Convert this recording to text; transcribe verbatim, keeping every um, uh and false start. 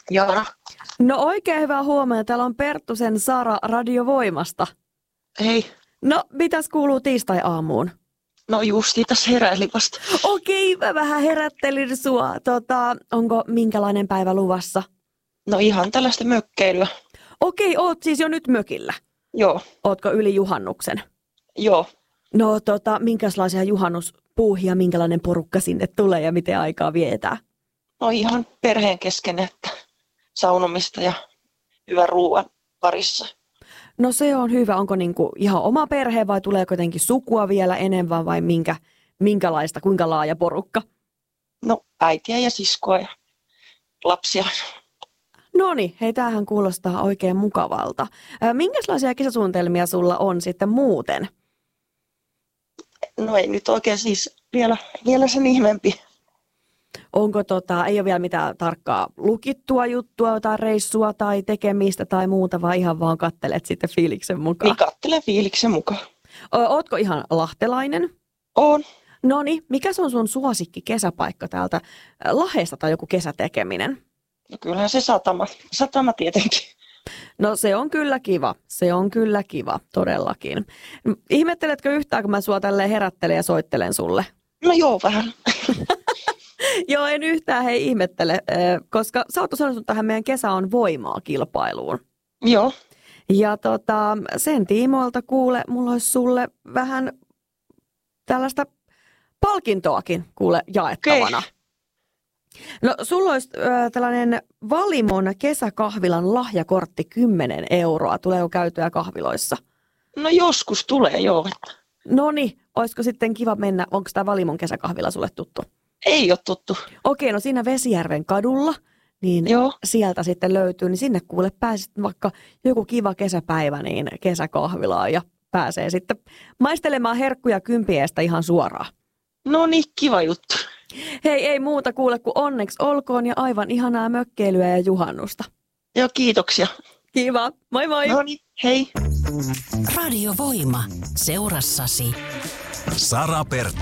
Jaana. No oikein hyvää huomenta. Täällä on Perttusen Sara Radiovoimasta. Hei. No, mitäs kuuluu tiistai-aamuun? No justi tässä heräilin vasta. Okei, mä vähän herättelin sua. Tota, onko minkälainen päivä luvassa? No ihan tällaista mökkeilyä. Okei, oot siis jo nyt mökillä. Joo. Ootko yli juhannuksen? Joo. No tota, minkälaisia juhannuspuuhia, minkälainen porukka sinne tulee ja miten aikaa vietää? No ihan perheen kesken, että saunomista ja hyvän ruoan parissa. No se on hyvä. Onko niinku ihan oma perhe vai tuleeko jotenkin sukua vielä enemmän vai minkä, minkälaista, kuinka laaja porukka? No äitiä ja siskoa ja lapsia. No niin, hei tämähän kuulostaa oikein mukavalta. Minkälaisia kesäsuunnitelmia sulla on sitten muuten? No ei nyt oikein siis vielä, vielä sen ihmeempi. Onko tota, ei ole vielä mitään tarkkaa lukittua juttua tai reissua tai tekemistä tai muuta, vaan ihan vaan kattelet sitten fiiliksen mukaan? Niin kattelen fiiliksen mukaan. Ootko ihan lahtelainen? On. No niin, mikä se on sun suosikki kesäpaikka täältä Lahdesta tai joku kesätekeminen? No kyllähän se satama, satama tietenkin. No se on kyllä kiva, se on kyllä kiva, todellakin. Ihmetteletkö yhtään, kun mä sua tälleen herättelen ja soittelen sulle? No joo, vähän. Joo, en yhtään hei ihmettele, koska sä oot sanonut tähän meidän kesä on voimaa kilpailuun. Joo. Ja tota, sen tiimoilta kuule, mulla olisi sulle vähän tällaista palkintoakin kuule jaettavana. Okay. No sulla olisi äh, tällainen Valimon kesäkahvilan lahjakortti kymmenen euroa. Tuleeko käytyä kahviloissa? No joskus tulee, joo. No niin, olisiko sitten kiva mennä, onko tämä Valimon kesäkahvila sulle tuttu? Ei ole tuttu. Okei, no siinä Vesijärven kadulla, niin joo. Sieltä sitten löytyy, niin sinne kuule pääsit vaikka joku kiva kesäpäivä niin kesäkahvilaan ja pääsee sitten maistelemaan herkkuja kympiestä ihan suoraan. No niin, kiva juttu. Hei, ei muuta kuule kuin onneksi olkoon ja aivan ihanaa mökkeilyä ja juhannusta. Joo, kiitoksia. Kiva, moi moi. No niin, hei. Radiovoima, seurassasi. Sara Perttu.